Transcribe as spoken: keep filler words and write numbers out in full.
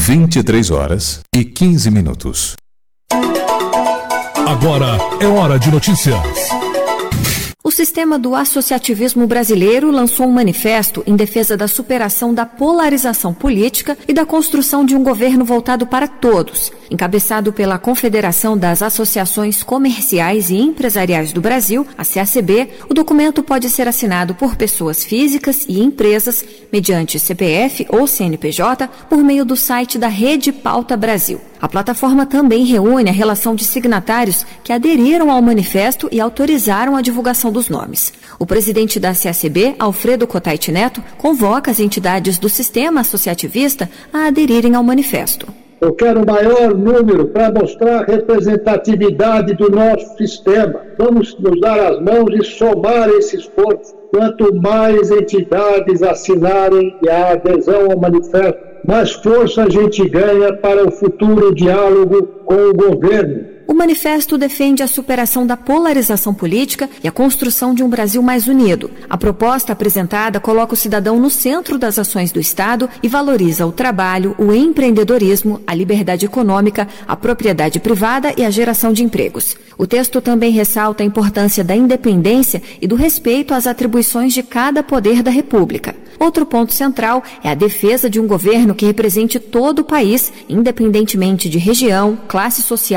vinte e três horas e quinze minutos. Agora é hora de notícias. O sistema do associativismo brasileiro lançou um manifesto em defesa da superação da polarização política e da construção de um governo voltado para todos. Encabeçado pela Confederação das Associações Comerciais e Empresariais do Brasil, a C A C B, o documento pode ser assinado por pessoas físicas e empresas, mediante C P F ou C N P J, por meio do site da Rede Pauta Brasil. A plataforma também reúne a relação de signatários que aderiram ao manifesto e autorizaram a divulgação dos nomes. O presidente da C A C B, Alfredo Cotait Neto, convoca as entidades do sistema associativista a aderirem ao manifesto. Eu quero o maior número para mostrar a representatividade do nosso sistema. Vamos nos dar as mãos e somar esse esforço. Quanto mais entidades assinarem a adesão ao manifesto, mais força a gente ganha para o futuro diálogo com o governo. O manifesto defende a superação da polarização política e a construção de um Brasil mais unido. A proposta apresentada coloca o cidadão no centro das ações do Estado e valoriza o trabalho, o empreendedorismo, a liberdade econômica, a propriedade privada e a geração de empregos. O texto também ressalta a importância da independência e do respeito às atribuições de cada poder da República. Outro ponto central é a defesa de um governo que represente todo o país, independentemente de região, classe social